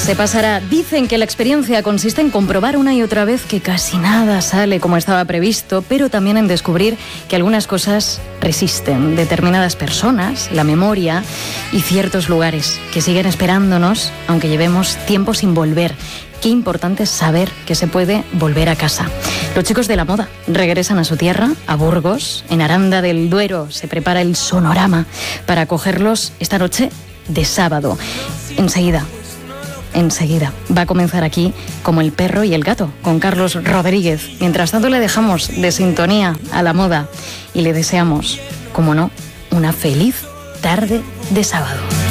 Se pasará. Dicen que la experiencia consiste en comprobar una y otra vez que casi nada sale como estaba previsto, pero también en descubrir que algunas cosas resisten. Determinadas personas, la memoria y ciertos lugares que siguen esperándonos, aunque llevemos tiempo sin volver. Qué importante es saber que se puede volver a casa. Los chicos de la moda regresan a su tierra, a Burgos. En Aranda del Duero se prepara el sonorama para acogerlos esta noche de sábado. Enseguida va a comenzar aquí Como el perro y el gato, con Carlos Rodríguez. Mientras tanto le dejamos de sintonía a la moda y le deseamos, como no, una feliz tarde de sábado.